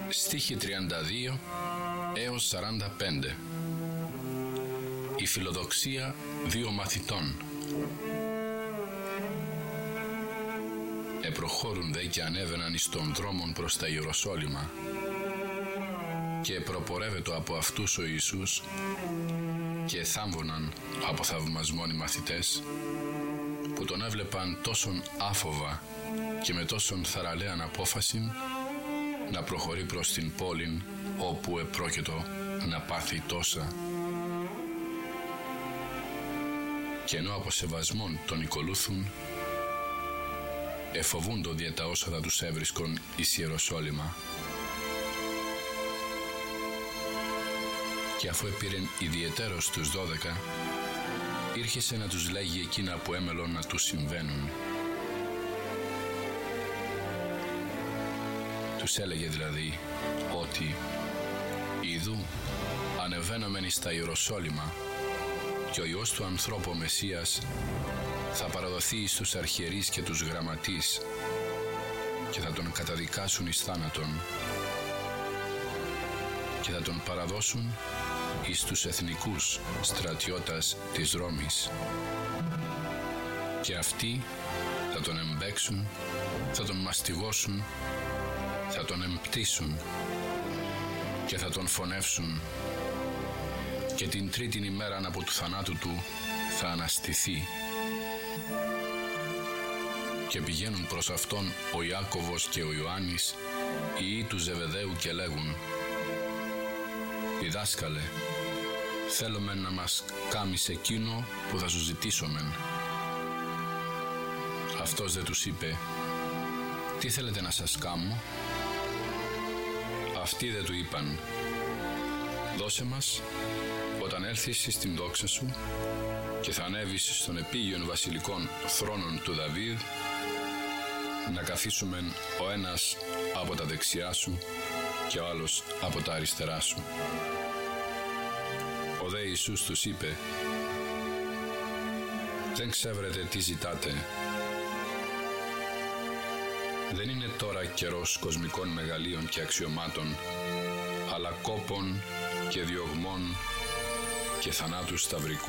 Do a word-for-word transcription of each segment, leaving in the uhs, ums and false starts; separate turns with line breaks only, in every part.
Στίχοι τριάντα δύο έως σαράντα πέντε. Η φιλοδοξία δύο μαθητών. Επροχώρουν δε και ανέβαιναν εις των δρόμων προς τα Ιεροσόλυμα, και προπορεύετο από αυτούς ο Ιησούς, και θάμβωναν από θαυμασμόν οι μαθητές, που τον έβλεπαν τόσον άφοβα και με τόσον θαραλέαν απόφαση να προχωρεί προς την πόλην, όπου επρόκειτο να πάθει τόσα. Και ενώ από σεβασμόν τον οικολούθουν, εφοβούντο δια τα όσα θα τους έβρισκον εις Ιεροσόλυμα. Και αφού επήρεν ιδιαιτέρως τους δώδεκα, ήρχισε να τους λέγει εκείνα που έμελον να τους συμβαίνουν. Τους έλεγε δηλαδή ότι «Ιδού ανεβαίνομεν εις τα Ιεροσόλυμα, και ο Υιός του ανθρώπου ο Μεσσίας θα παραδοθεί εις τους αρχιερείς και τους γραμματείς, και θα τον καταδικάσουν εις θάνατον, και θα τον παραδώσουν εις τους εθνικούς στρατιώτας της Ρώμης, και αυτοί θα τον εμπέξουν, θα τον μαστιγώσουν, θα τον εμπτήσουν και θα τον φωνεύσουν, και την τρίτην ημέραν από του θανάτου του θα αναστηθεί». Και πηγαίνουν προς αυτόν ο Ιάκωβος και ο Ιωάννης, οι υιοί του Ζεβεδαίου, και λέγουν «Διδάσκαλε, θέλομεν να μας κάμεις εκείνο που θα σου ζητήσομεν». Αυτός δε τους είπε «Τι θέλετε να σας κάμω?» Αυτοί δε του είπαν «Δώσε μας, όταν έλθεις στην δόξα σου και θα ανέβεις στον επίγειον βασιλικών θρόνων του Δαβίδ, να καθίσουμεν ο ένας από τα δεξιά σου και ο άλλος από τα αριστερά σου». Ο δε Ιησούς τους είπε «Δεν ξέβρετε τι ζητάτε. Δεν είναι τώρα καιρός κοσμικών μεγαλείων και αξιωμάτων, αλλά κόπων και διωγμών και θανάτου σταυρικού.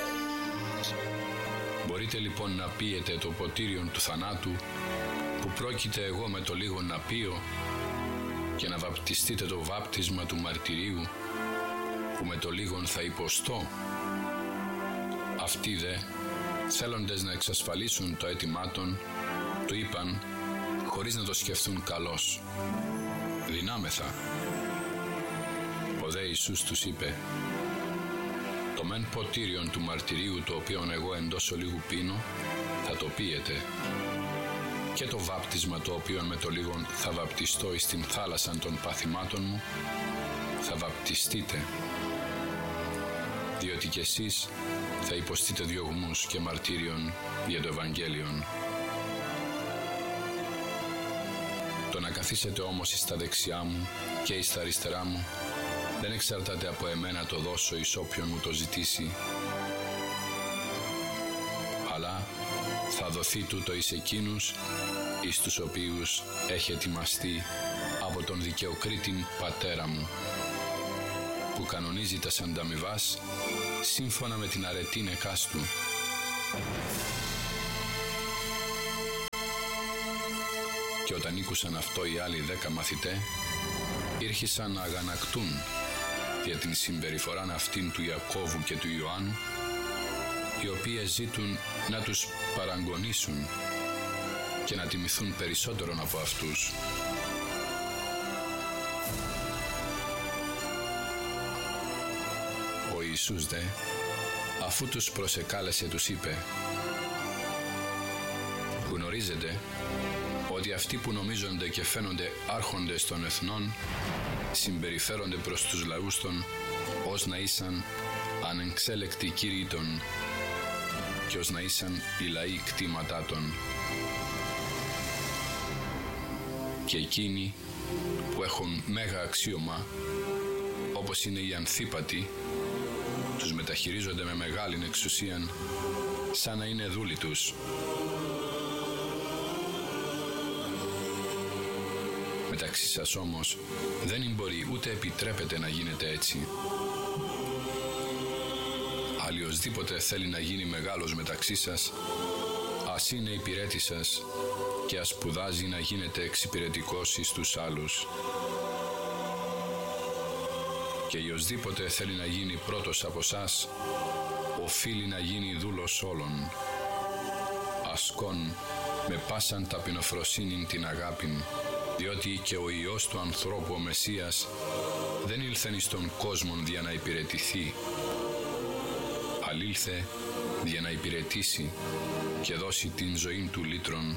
Μπορείτε λοιπόν να πίετε το ποτήριον του θανάτου, που πρόκειται εγώ με το λίγο να πίω, και να βαπτιστείτε το βάπτισμα του μαρτυρίου, που με το λίγον θα υποστώ». Αυτοί δε, θέλοντες να εξασφαλίσουν το αίτημά των, του είπαν, χωρίς να το σκεφτούν καλώς, «Δυνάμεθα». Ο δε Ιησούς τους είπε «Το μεν ποτήριον του μαρτυρίου, το οποίον εγώ εντός ολίγου πίνω, θα το πίετε, και το βάπτισμα το οποίον με το λίγον θα βαπτιστώ εις την θάλασσαν των παθημάτων μου, θα βαπτιστείτε, διότι κι εσείς θα υποστείτε διωγμούς και μαρτύριον για το Ευαγγέλιον. Το να καθίσετε όμως εις τα δεξιά μου και εις τα αριστερά μου δεν εξαρτάται από εμένα το δώσω εις όποιον μου το ζητήσει, αλλά θα δοθεί τούτο εις εκείνους εις τους οποίους έχει ετοιμαστεί από τον δικαιοκρίτην Πατέρα μου, που κανονίζει τας ανταμοιβάς σύμφωνα με την αρετήν εκάστου». Και όταν ήκουσαν αυτό οι άλλοι δέκα μαθητέ, ήρχισαν να αγανακτούν για την συμπεριφοράν αυτήν του Ιακώβου και του Ιωάννου, οι οποίες ζήτουν να τους παραγωνίσουν και να τιμηθούν περισσότερον από αυτούς. Ο Ιησούς δε, αφού τους προσεκάλεσε, τους είπε «Γνωρίζετε ότι αυτοί που νομίζονται και φαίνονται άρχοντες των εθνών συμπεριφέρονται προς τους λαούς των ως να ήσαν ανεξέλεκτοι κύριοι των, και ως να ήσαν οι λαοί κτήματά των. Και εκείνοι που έχουν μέγα αξίωμα, όπως είναι οι ανθίπατοι, τους μεταχειρίζονται με μεγάλην εξουσίαν, σαν να είναι δούλοι τους. Μεταξύ σας όμως δεν μπορεί ούτε επιτρέπεται να γίνεται έτσι. Αλλιωσδήποτε θέλει να γίνει μεγάλος μεταξύ σας, ας είναι υπηρέτης σας και ας σπουδάζει να γίνεται εξυπηρετικός εις τους άλλους. Και οιοσδήποτε θέλει να γίνει πρώτος από σας, οφείλει να γίνει δούλος όλων, ασκών με πάσαν ταπεινοφροσύνην την αγάπην, διότι και ο Υιός του ανθρώπου ο Μεσσίας δεν ήλθεν εις τον κόσμον δια να υπηρετηθεί, αλήλθε για να υπηρετήσει και δώσει την ζωή του λύτρον,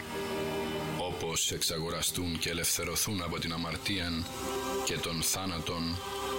όπως εξαγοραστούν και ελευθερωθούν από την αμαρτίαν και τον θάνατον